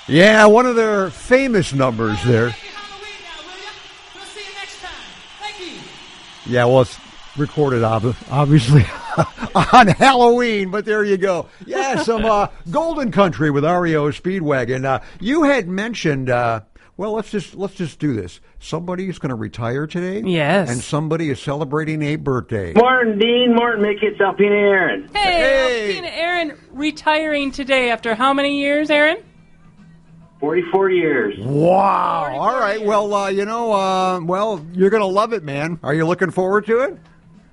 Yeah, one of their famous numbers there. Yeah, well, it's recorded, obviously, on Halloween, but there you go. Yeah, some Golden Country with REO Speedwagon. You had mentioned, well, let's just do this. Somebody is going to retire today. Yes. And somebody is celebrating a birthday. Martin, Dean, Martin, Mickey, it's Alpina Aaron. Hey, Alpina Aaron retiring today after how many years, Aaron? 44 years. Wow. All right. Well, well, you're going to love it, man. Are you looking forward to it?